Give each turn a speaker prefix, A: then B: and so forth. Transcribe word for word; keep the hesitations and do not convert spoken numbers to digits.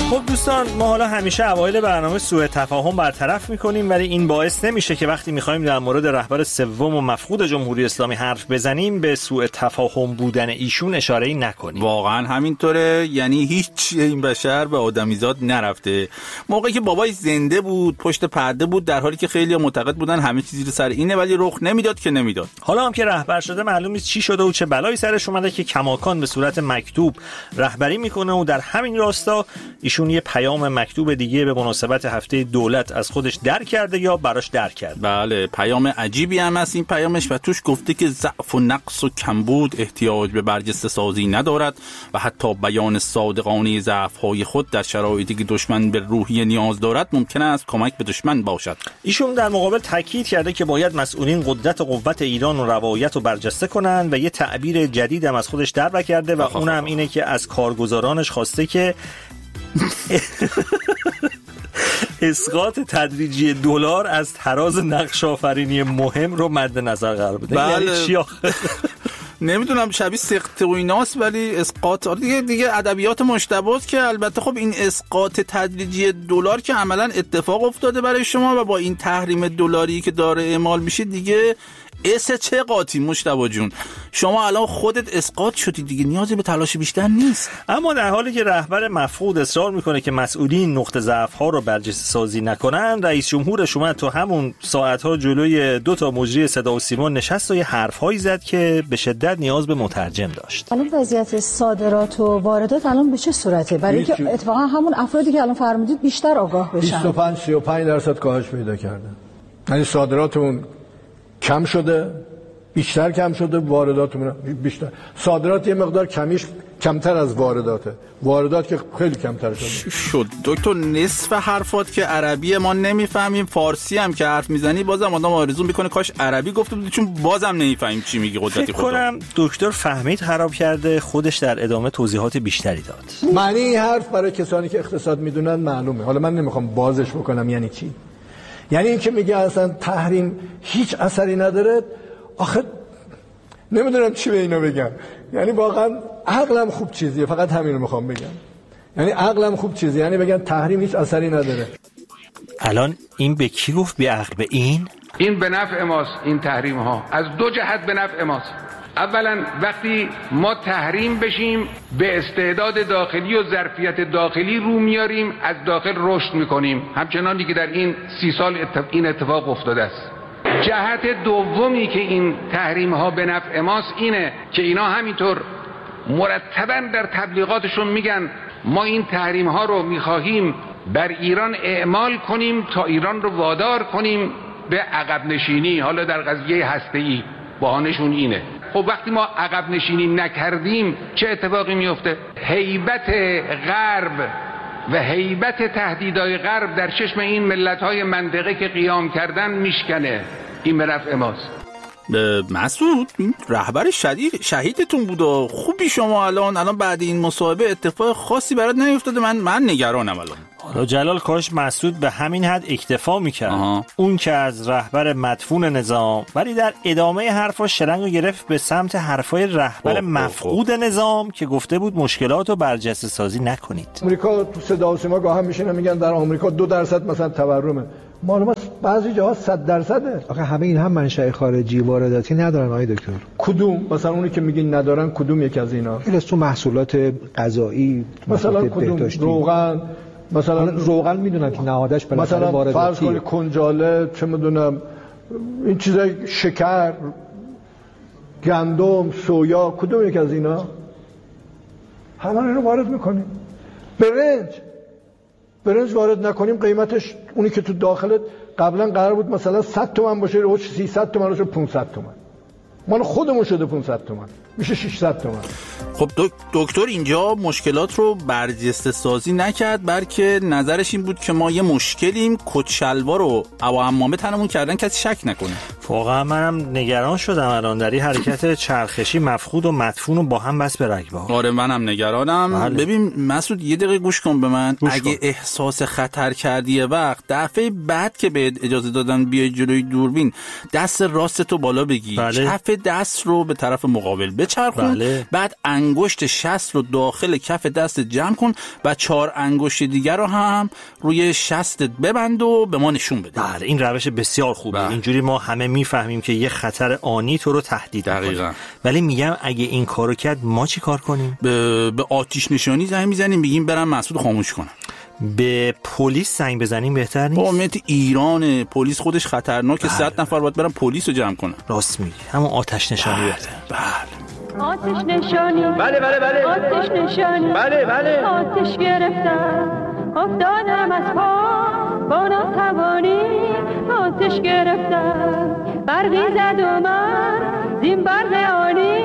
A: خب دوستان، ما حالا همیشه اوایل برنامه سوء تفاهم برطرف میکنیم، ولی این باعث نمیشه که وقتی میخوایم در مورد رهبر سوم و مفقود جمهوری اسلامی حرف بزنیم به سوء تفاهم بودن ایشون اشاره‌ای نکنیم.
B: واقعا همینطوره، یعنی هیچ این بشر به آدمیزاد نرفته. موقعی که بابای زنده بود پشت پرده بود، در حالی که خیلی معتقد بودن همه چیزی رو سر اینه، ولی رخ نمیداد که نمیداد.
A: حالا هم که رهبر شده معلوم نیست چی شده و چه بلایی سرش اومده که کماکان به صورت مکتوب رهبری میکنه و در همین راستا ایشون یه پیام مکتوب دیگه به مناسبت هفته دولت از خودش در کرده یا براش در کرده.
B: بله، پیام عجیبی هم هست این پیامش و توش گفته که ضعف و نقص و کمبود احتیاج به برجسته سازی ندارد و حتی بیان صادقانه ضعف‌های خود در شرایطی که دشمن به روحیه نیاز دارد ممکن است کمک به دشمن باشد.
A: ایشون در مقابل تاکید کرده که باید مسئولین قدرت و قوت ایران و روایت رو برجسته کنن و یه تعبیر جدید هم از خودش در کرده و اونم اینه که از کارگزارانش خواسته که اسقاط تدریجی دلار از تراز نقش آفرینی مهم رو مد نظر قرار بده.
B: بله.
A: یعنی چی آخه؟
B: نمیدونم، شبیه سقط و ایناست، ولی اسقاط دیگه دیگه ادبیات مشتباست که البته خب این اسقاط تدریجی دلار که عملاً اتفاق افتاده برای شما و با این تحریم دلاری که داره اعمال میشه دیگه اس چه قاطی مشتبا جون، شما الان خودت اسقاط شدی دیگه، نیازی به تلاش بیشتر نیست.
A: اما در حالی که رهبر مفقود اصرار میکنه که مسئولین نقطه ضعف ها رو برجسته سازی نکنن، رئیس جمهورش اومد تو همون ساعت ها جلوی دو تا مجری صدا و سیما نشست و یه حرف هایی زد که به شدت نیاز به مترجم داشت.
C: الان وضعیت صادرات و واردات الان به چه صورته؟ برای اینکه اتفاقا همون افرادی که الان فرمودید بیشتر آگاه بشن.
D: بیست و پنج سی و پنج درصد کاهش پیدا کرده. یعنی صادراتمون کم شده، بیشتر کم شده، وارداتمون بیشتر. صادرات یه مقدار کمیش کمتر از وارداته، واردات که خیلی کمتر شده.
B: شد دکتر، نصف حرفات که عربی ما نمیفهمیم، فارسی هم که حرف میزنی بازم آدم آرزو میکنه کاش عربی گفته بودی، چون بازم نمیفهمیم چی میگی. قدرتی خدا.
A: فکر کنم دکتر فهمید خراب کرده، خودش در ادامه توضیحات بیشتری داد.
D: معنی این حرف برای کسانی که اقتصاد میدونن معلومه. حالا من نمیخوام بازش بکنم یعنی چی. یعنی این که میگه اصلا تحریم هیچ اثری نداره، آخه نمیدونم چی به اینا بگم. یعنی واقعا عقلم خوب چیزیه، فقط همین رو میخوام بگم. یعنی عقلم خوب چیزیه، یعنی بگن تحریم هیچ اثری نداره.
A: الان این به کی گفت بی عقل؟ به این؟
E: این به نفع ماست. این تحریم ها از دو جهت به نفع ماست. اولا وقتی ما تحریم بشیم به استعداد داخلی و ظرفیت داخلی رو میاریم، از داخل رشد میکنیم، همچنانی که در این سی سال این اتفاق افتاده است. جهت دومی که این تحریم ها به نفع ماست اینه که اینا همینطور مرتباً در تبلیغاتشون میگن ما این تحریم ها رو میخواهیم بر ایران اعمال کنیم تا ایران رو وادار کنیم به عقب نشینی، حالا در قضیه هسته‌ای بهانه‌شون اینه. خب وقتی ما عقب نشینی نکردیم چه اتفاقی میفته؟ هیبت غرب و هیبت تهدیدهای غرب در چشم این ملت‌های منطقه که قیام کردن میشکنه. این به نفع ماست.
B: مسعود، این رهبر شدید شهیدتون بود و خوبی شما الان الان بعد این مصاحبه اتفاق خاصی برات نیفتاده؟ من من نگرانم الان.
A: حالا جلال کاش مسعود به همین حد اکتفا میکرد. آها. اون که از رهبر مدفون نظام، ولی در ادامه حرفاش شلنگو گرفت به سمت حرفای رهبر مفقود نظام که گفته بود مشکلات رو برجسته سازی نکنید.
D: آمریکا تو صدا و سیما گاه هم میشینن میگن در آمریکا دو درصد مثلا تورمه، معلومه بعضی جاها صد درصده.
F: آخه همه این هم منشأ خارجی وارداتی ندارن آقای دکتر.
D: کدوم؟ مثلا اونی که میگین ندارن کدوم یک از اینا؟
F: این تو محصولات غذایی،
D: مثلا کدوم؟ روغن مثلا.
F: روغن میدونن که نهادش بالاخره وارداتی.
D: مثلا فرض کنید کنجاله، چه میدونم این چیزای، شکر، گندم، سویا، کدوم یک از اینا؟ همه رو وارد میکنیم. برنج برنج وارد نکنیم قیمتش اونی که تو داخل قبلا قرار بود مثلا صد تومن باشه، رو سیصد تومن رو پانصد تومن، مال خودمون شده پانصد تومن، میشه ششصد تومن.
B: خب دکتر اینجا مشکلات رو برجسته سازی نکرد، بلکه نظرش این بود که ما یه مشکلیم، کت شلوار رو او عمامه تنمون کردن کسی شک نکنه.
A: واقعا منم نگران شدم الان در این حرکت چرخشی مفقود و مدفون رو با هم بس به رگبار.
B: آره منم نگرانم. بله. ببین مسعود یه دقیقه گوش کن به من. اگه کن. احساس خطر کردی یه وقت، دفعه بعد که بهت اجازه دادن بیای جلوی دوربین، دست راستتو بالا بگی، بله. کف دست رو به طرف مقابل بچرخون.
A: بله.
B: بعد انگشت شست رو داخل کف دست جمع کن و چهار انگشت دیگر رو هم روی شستت ببند و به ما نشون بده.
A: بله این روش بسیار خوبه.
B: بله.
A: اینجوری ما همه میفهمیم که یه خطر آنی تو رو تهدید می‌کنه. ولی میگم اگه این کارو کرد ما چی کار کنیم؟
B: به, به آتش نشانی زنگ میزنیم، میگیم برم مسعود خاموش کنم.
A: به پلیس زنگ بزنیم بهتر نیست؟
B: قومیت ایران پلیس خودش خطرناکه. صد نفر باید برن پلیس رو جمع کنن.
A: راست میگی، همون آتش نشانی
B: بله.
A: بهتر.
B: بله
G: آتش نشانی،
E: بله بله بله
G: آتش نشانی،
E: بله بله
G: آتش گرفتم افتادم از پا با ناتوانی، آتش گرفتم برقی زد و من زین برق آنی